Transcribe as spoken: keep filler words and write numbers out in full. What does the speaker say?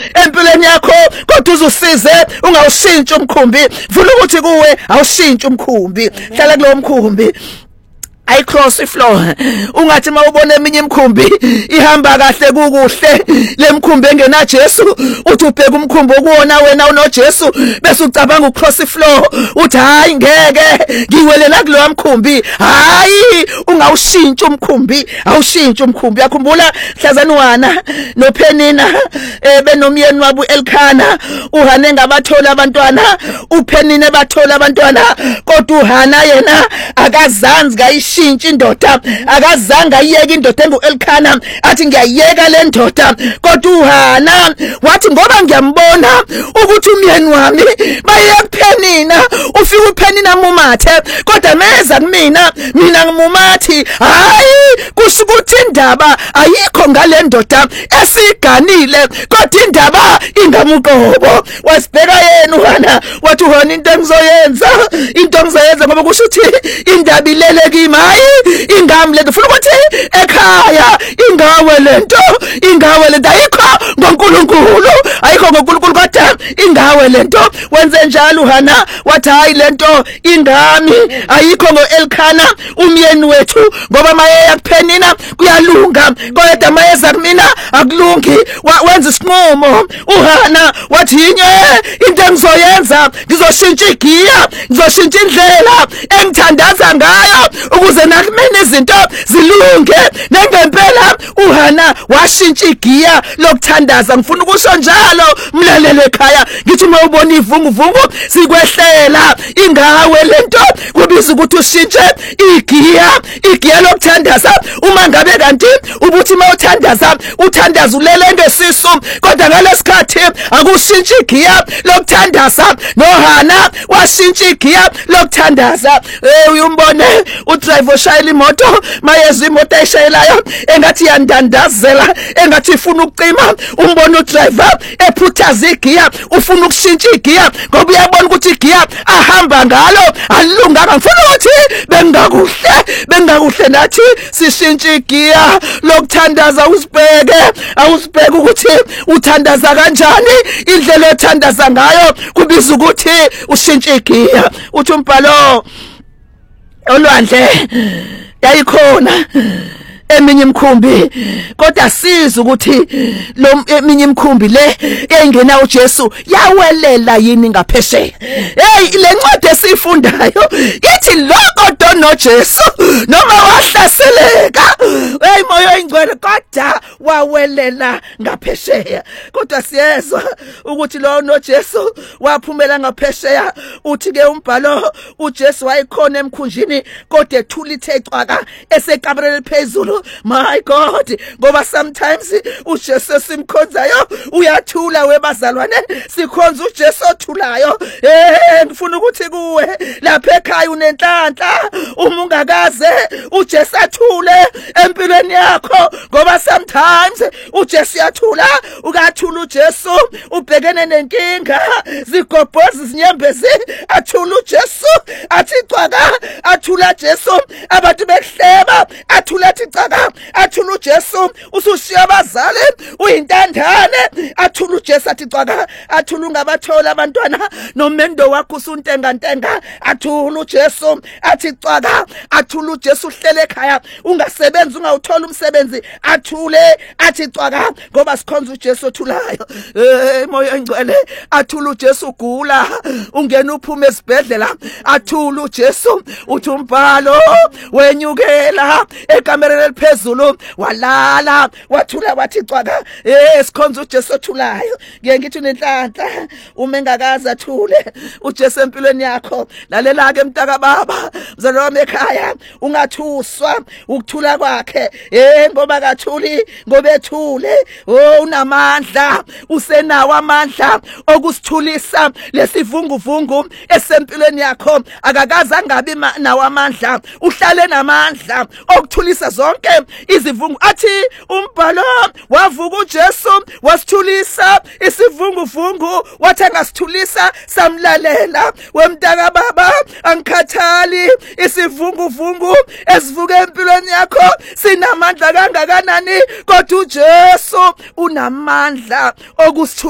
empilweni yakho kodwa uzusize ungawushintsha umkhumbi ufuna ukuthi kuwe awushintsha umkhumbi hlala kulo mkhumbi I cross the floor ungathi mawubona eminye imkhumbi ihamba kahle kukuhle lemkhumbi engena Jesu uthi ubheka umkhumbi okuwona wena uno Jesu bese ucabanga ucross the floor uthi hayi ngeke ngiwelela kulo mkhumbi hayi ungawushintsha umkhumbi awushintsha umkhumbi yakhumbula mhlazanwana noPenina benomyeni wabo Elkhana uHana ngabathola abantwana uPenina bathola abantwana kodwa uHana yena akazanzi kayishi shintsha indoda akazange ayeke indoda enguElkhana athi ngiyayeka le ndoda kodwa uHana wathi ngoba ngiyambona ukuthi umyeni wami baye kuPenina ufika uPenina mumathe kodwa meza kumina mina ngimumathi hayi kusho ukuthi indaba ayikho ngale ndoda esiganile kodwa indaba ingamuqobo wasibheka yena uHana wathi uhona into engizoyenza into engizoyenza ngoba kusho ukuthi indaba ilele kimi hayi ingami lento ufuna ukuthi ekhaya ingawe lento ingawe lento ayikho ngoNkulunkulu ayikho ngoNkulunkulu kodwa ingawe lento wenze njalo uHana wathi hayi lento ingami ayikho ngoElkhana umyeni wethu ngoba maye kuPenina kuyalunga kodwa mayeza kumina akulungi wenza isinqumo uHana wathi yinye into engizoyenza ngizoshintsha igiya ngizoshintsha indlela engithandaza ngayo ukuze nakumina izinto zilunge nengempela uHana washintsha igiya lokuthandaza ngifuna ukusho njalo mlalele ekhaya ngithi uma ubona ivunguvungu sikwehlela ingawe lento kubiza ukuthi ushintshe igiya igiya lokuthandaza uma ngabe kanti ubuthi mawuthandaza uthandaza ulele ngesisu kodwa ngalesikhathi akushintsha igiya lokuthandaza noHana washintsha igiya lokuthandaza eh uyombone udriver oshayela imoto mayezwe imoto eshayelayo engathi yandandazela engathi ifuna ukucima umbona udriver ephuthaza igiya ufuna ukushintsha igiya ngoba uyabona ukuthi igiya ahamba ngalo alilunganga ngifuna ukuthi bengakuhle bengakuhle nathi sishintsha igiya lokuthandaza usibheke awusibheke ukuthi uthandaza kanjani indlela ethandaza ngayo kubiza ukuthi ushintsha igiya uthi umbhalo olwandle yayikhona eminye imkhumbi kodwa siza ukuthi lo eminye imkhumbi le engena uJesu yawelela yini ngaphesheya hey le ncwadi esifundayo ithi lokho dono Jesu noma wahlaseleka hey moyo ingcwele kodwa wawelela ngaphesheya kodwa siyezwa ukuthi lo no Jesu waphumela ngaphesheya uthi ke umbhalo uJesu wayikhona emkhunjini kodwa ethula ithecwaka esekamereni phezulu my God ngoba sometimes uJesu simkhonzayo uyathula webazalwane sikhonza uJesu othulayo eh ngifuna ukuthi kuwe lapha ekhaya unenhlanhla uma ungakaze uJesu athule empilweni yakho ngoba sometimes uJesu yathula ukathula uJesu ubhekene nenkinga zigobhoza izinyembezi athula uJesu athi cwaka athula Jesu abantu behleba athula athi caka athula uJesu usushiya abazali uyintandane athula uJesu athi caka athula ungabathola abantwana nomendo wakho usuntenga ntenga athula uJesu athi caka athula uJesu uhlele ekhaya ungasebenzi ungawuthola umsebenzi athule athi caka ngoba sikhonza uJesu othulayo eh moya engcwele athula uJesu ugula ungena uphume esibhedlela athula uJesu uthi umbhalo wenyukela ekamereni eliphezulu walala wathula wathi cwaka eh sikhonza uJesu othulayo ngeke ngithi unenhlanhla uma engakazi athule uJesu empilweni yakho lalela ke mntaka baba mzalwane ekhaya ungathuswa ukuthula kwakhe eh ngoba kathuli ngoba ethule oh unamandla usenawo amandla okusithulisa lesivunguvungu esempilweni yakho akakaza angabi nawo amandla uhlale namandla okuthulisa zonke izivungu athi umbhalo wavuka uJesu wasithulisa isivunguvungu wathi angasithulisa samlalela wemntaka baba angikhathali isivunguvungu esivuka empilweni yakho sinamandla kangakanani kodwa uJesu unamandla okusithulisa